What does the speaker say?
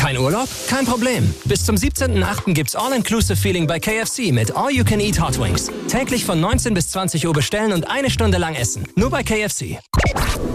Kein Urlaub? Kein Problem. Bis zum 17.08. gibt's All-Inclusive-Feeling bei KFC mit All-You-Can-Eat Hot Wings. Täglich von 19 bis 20 Uhr bestellen und 1 Stunde lang essen. Nur bei KFC.